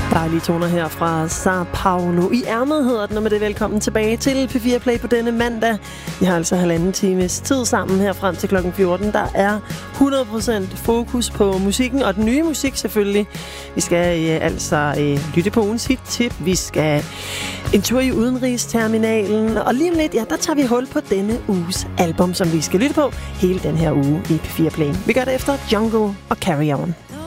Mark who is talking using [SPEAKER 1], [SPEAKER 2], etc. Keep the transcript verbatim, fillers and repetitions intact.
[SPEAKER 1] Dejlige toner her fra São Paulo. I ærmet hedder den, og med det velkommen tilbage til P fire Play på denne mandag. Vi har altså halvanden times tid sammen her frem til klokken fjorten. Der er hundrede procent fokus på musikken, og den nye musik selvfølgelig. Vi skal øh, altså øh, lytte på ugens hit-tip. Vi skal en tur i udenrigsterminalen. Og lige om lidt, ja, der tager vi hul på denne uges album, som vi skal lytte på hele den her uge i P fire Play. Vi gør det efter Jungle og Carry On.